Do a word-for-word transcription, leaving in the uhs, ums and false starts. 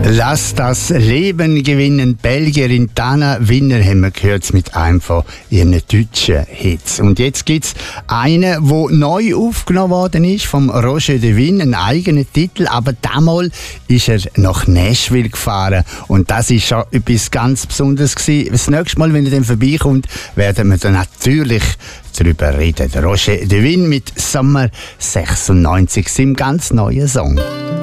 Lass das Leben gewinnen. Belgierin Dana Winner haben wir gehört mit einem von ihren deutschen Hits. Und jetzt gibt es einen, der neu aufgenommen worden ist, vom Roger Devine, einen eigenen Titel. Aber damals ist er nach Nashville gefahren. Und das ist schon etwas ganz Besonderes gewesen. Das nächste Mal, wenn er dann vorbeikommt, werden wir dann natürlich darüber reden. Der Roger Devine mit Sommer sechsundneunzig, seinem ganz neuen Song.